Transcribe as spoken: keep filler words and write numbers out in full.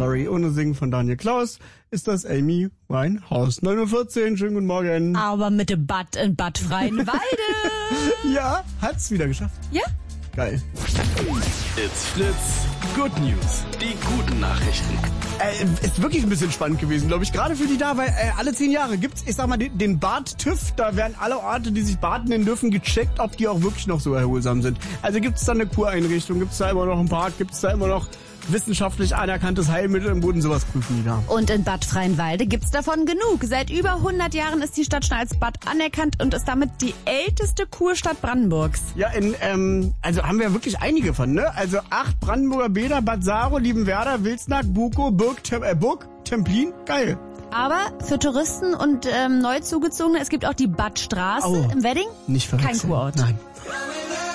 Sorry, ohne Singen von Daniel Klaus ist das Amy Winehouse. neun Uhr vierzehn, schönen guten Morgen. Aber mit dem Bad in Bad Freienwalde. Ja, hat's wieder geschafft. Ja. Geil. It's Fritz. Good News. Die guten Nachrichten. Äh, ist wirklich ein bisschen spannend gewesen, glaube ich. Gerade für die da, weil äh, alle zehn Jahre gibt's, ich sag mal, den, den Bad-TÜV. Da werden alle Orte, die sich baden nennen dürfen, gecheckt, ob die auch wirklich noch so erholsam sind. Also gibt's da eine Kureinrichtung, gibt's da immer noch einen Park, gibt's da immer noch wissenschaftlich anerkanntes Heilmittel im Boden, sowas prüfen die da. Und in Bad Freienwalde gibt's davon genug. Seit über hundert Jahren ist die Stadt schon als Bad anerkannt und ist damit die älteste Kurstadt Brandenburgs. Ja, in, ähm, also haben wir wirklich einige von, ne? Also acht Brandenburger Bäder, Bad Saro, Liebenwerda, Wilsnack, Bukow, Burg, Tem äh, Burg, Templin, geil. Aber für Touristen und ähm, Neuzugezogene, es gibt auch die Badstraße Au. im Wedding. Nicht verwechseln. Kein Kurort. Nein.